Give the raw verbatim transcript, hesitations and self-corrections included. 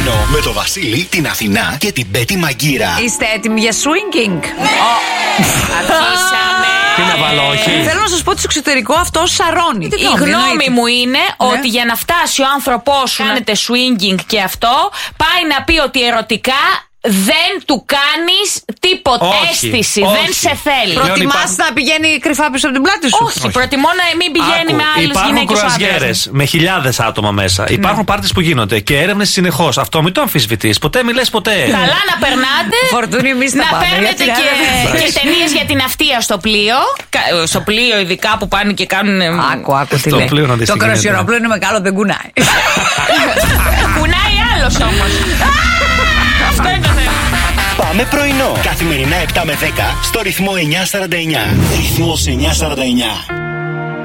πρωινό με το Βασίλη, την Αθηνά και την Πέτη Μαγκύρα. Είστε έτοιμοι για swinging? Αρχίσαμε. Τι να βάλω, όχι. Θέλω να σας πω ότι στο εξωτερικό αυτό σαρώνει. Η γνώμη μου είναι ότι για να φτάσει ο άνθρωπός σου να κάνετε swinging και αυτό, πάει να πει ότι ερωτικά δεν του κάνεις τίποτα. Όχι, Αίσθηση, όχι. δεν σε θέλει. Προτιμάς υπάρχουν- να πηγαίνει κρυφά πίσω από την πλάτη σου? Όχι, προτιμώ να μην πηγαίνει Άκου, με άλλες υπάρχουν γυναίκες. κρουαζιέρες με χιλιάδες άτομα μέσα. Υπάρχουν πάρτις που γίνονται και έρευνες συνεχώς. Αυτό μην το αμφισβητείς. Ποτέ μη λες ποτέ. Καλά να περνάτε. Φορτούνη, εμείς θα Να πάμε, παίρνετε γιατί και, να- και ταινίες για την αυτεία στο πλοίο. Κα- Στο πλοίο, ειδικά που πάνε και κάνουν. Άκου, άκου τι Στο λέει. πλοίο να δεις Το τι γίνεται. κροσιερόπλοιο είναι μεγάλο, δεν κουνάει. Κουνάει άλλος όμως. Αυτό είναι το θέμα. Πάμε πρωινό. Καθημερινά επτά με δέκα στο ρυθμό εννιά σαράντα εννιά. Ρυθμός εννιά σαράντα εννιά.